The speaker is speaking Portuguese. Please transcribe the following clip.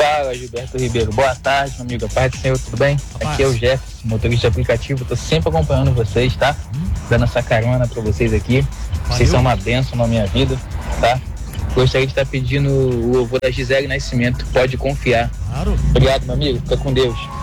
Fala, Gilberto Ribeiro. Boa tarde, meu amigo. Paz do Senhor, tudo bem? Aqui é o Jefferson, motorista de aplicativo. Tô sempre acompanhando vocês, tá? Dando essa carona pra vocês aqui. Vocês são uma bênção na minha vida, tá? Gostaria de estar pedindo o louvor da Gisele Nascimento. Pode confiar. Claro. Obrigado, meu amigo. Fica com Deus.